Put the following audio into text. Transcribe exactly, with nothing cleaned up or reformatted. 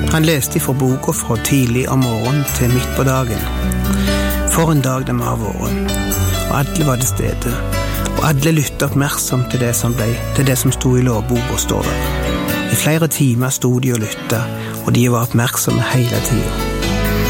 Han leste fra boka fra tidlig om morgenen til midt på dagen. For en dag det må ha vært, og alle var til stede, og alle lyttet oppmerksomt til det som ble, til det som stod i lovboka, står der. I flere timer stod de og lyttet, og de var oppmerksomme hele tiden.